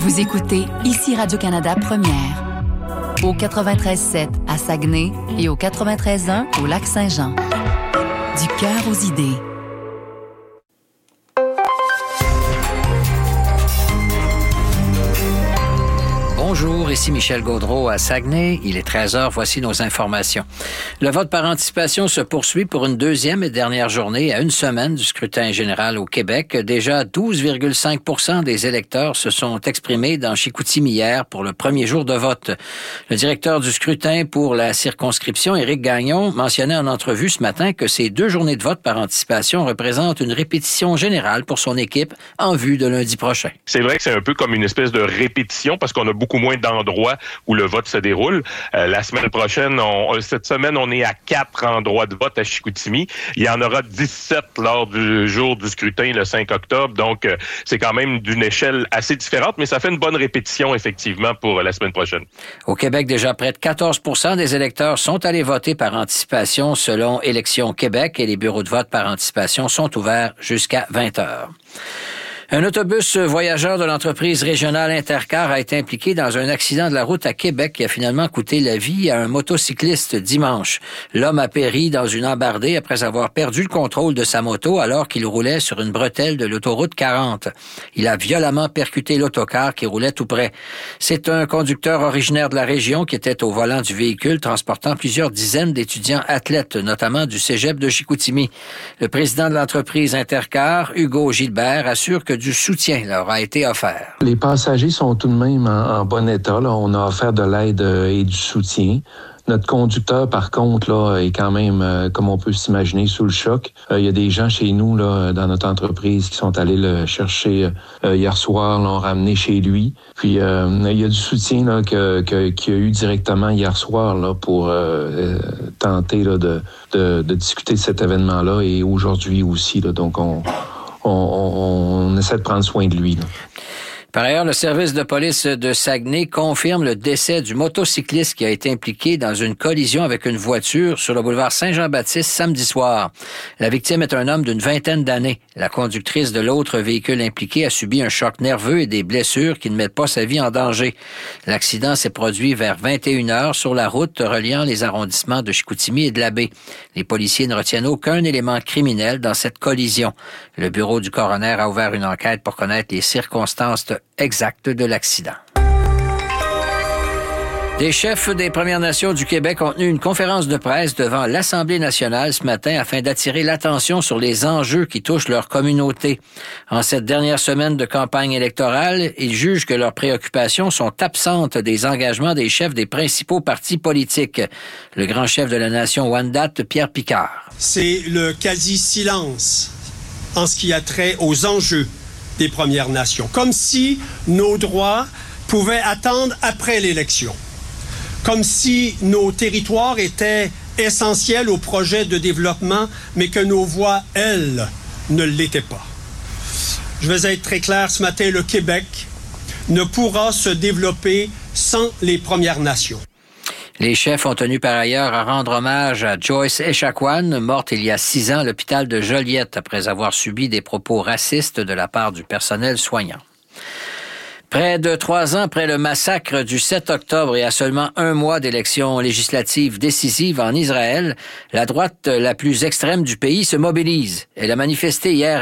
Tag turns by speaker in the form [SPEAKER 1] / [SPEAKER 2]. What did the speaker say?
[SPEAKER 1] Vous écoutez ici Radio-Canada Première, au 93.7 à Saguenay et au 93.1 au Lac-Saint-Jean. Du cœur aux idées.
[SPEAKER 2] Bonjour, ici Michel Gaudreault à Saguenay. Il est 13h, voici nos informations. Le vote par anticipation se poursuit pour une deuxième et dernière journée à une semaine du scrutin général au Québec. Déjà 12,5% des électeurs se sont exprimés dans Chicoutimi hier pour le premier jour de vote. Le directeur du scrutin pour la circonscription, Éric Gagnon, mentionnait en entrevue ce matin que ces deux journées de vote par anticipation représentent une répétition générale pour son équipe en vue de lundi prochain.
[SPEAKER 3] C'est vrai que c'est un peu comme une espèce de répétition parce qu'on a beaucoup moins d'endroits où le vote se déroule. La semaine prochaine, cette semaine, on est à 4 endroits de vote à Chicoutimi. Il y en aura 17 lors du jour du scrutin, le 5 octobre. Donc, c'est quand même d'une échelle assez différente, mais ça fait une bonne répétition, effectivement, pour la semaine prochaine.
[SPEAKER 2] Au Québec, déjà près de 14% des électeurs sont allés voter par anticipation selon Élections Québec et les bureaux de vote par anticipation sont ouverts jusqu'à 20 heures. Un autobus voyageur de l'entreprise régionale Intercar a été impliqué dans un accident de la route à Québec qui a finalement coûté la vie à un motocycliste dimanche. L'homme a péri dans une embardée après avoir perdu le contrôle de sa moto alors qu'il roulait sur une bretelle de l'autoroute 40. Il a violemment percuté l'autocar qui roulait tout près. C'est un conducteur originaire de la région qui était au volant du véhicule transportant plusieurs dizaines d'étudiants athlètes, notamment du cégep de Chicoutimi. Le président de l'entreprise Intercar, Hugo Gilbert, assure que du soutien leur a été offert.
[SPEAKER 4] Les passagers sont tout de même en bon état. Là. On a offert de l'aide et du soutien. Notre conducteur, par contre, là, est quand même, comme on peut s'imaginer, sous le choc. Il y a des gens chez nous, là, dans notre entreprise, qui sont allés le chercher hier soir, l'ont ramené chez lui. Puis, il y a du soutien là, qu'il y a eu directement hier soir là, pour tenter là, de discuter de cet événement-là et aujourd'hui aussi. Là, donc, on essaie de prendre soin de lui. Là.
[SPEAKER 2] Par ailleurs, le service de police de Saguenay confirme le décès du motocycliste qui a été impliqué dans une collision avec une voiture sur le boulevard Saint-Jean-Baptiste samedi soir. La victime est un homme d'une vingtaine d'années. La conductrice de l'autre véhicule impliqué a subi un choc nerveux et des blessures qui ne mettent pas sa vie en danger. L'accident s'est produit vers 21h sur la route reliant les arrondissements de Chicoutimi et de Labbé. Les policiers ne retiennent aucun élément criminel dans cette collision. Le bureau du coroner a ouvert une enquête pour connaître les circonstances exactes de l'accident. Des chefs des Premières Nations du Québec ont tenu une conférence de presse devant l'Assemblée nationale ce matin afin d'attirer l'attention sur les enjeux qui touchent leur communauté. En cette dernière semaine de campagne électorale, ils jugent que leurs préoccupations sont absentes des engagements des chefs des principaux partis politiques. Le grand chef de la nation Wendat, Pierre Picard.
[SPEAKER 5] C'est le quasi-silence en ce qui a trait aux enjeux des Premières Nations. Comme si nos droits pouvaient attendre après l'élection. Comme si nos territoires étaient essentiels au projet de développement, mais que nos voix, elles, ne l'étaient pas. Je vais être très clair ce matin, le Québec ne pourra se développer sans les Premières Nations.
[SPEAKER 2] Les chefs ont tenu par ailleurs à rendre hommage à Joyce Echaquan, morte il y a 6 ans à l'hôpital de Joliette après avoir subi des propos racistes de la part du personnel soignant. Près de 3 ans après le massacre du 7 octobre et à seulement 1 mois d'élections législatives décisives en Israël, la droite la plus extrême du pays se mobilise. Elle a manifesté hier